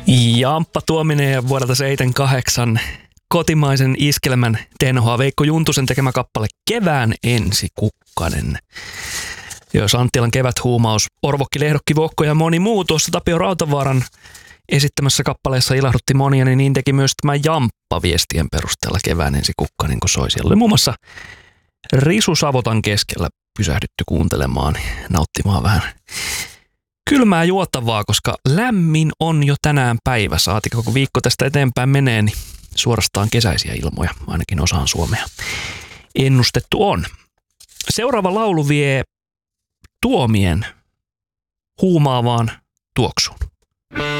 Jamppa Tuominen vuodelta 78 kotimaisen iskelmän tenhoa Veikko Juntusen tekemä kappale Kevään ensi kukkanen. Jos Anttilan keväthuumaus, Orvokki, Lehdokki, Vokko ja moni muu tuossa Tapio Rautavaaran esittämässä kappaleessa ilahdutti monia, niin teki myös tämä Jamppa viestien perusteella Kevään ensi kukkanen, kun soi. Siellä oli muun muassa Risu Savotan keskellä pysähdytty kuuntelemaan, nauttimaan vähän kylmää juotavaa, koska lämmin on jo tänään päivä. Saatika kun viikko tästä eteenpäin menee, niin suorastaan kesäisiä ilmoja, ainakin osaan Suomea ennustettu on. Seuraava laulu vie tuomien huumaavaan tuoksuun.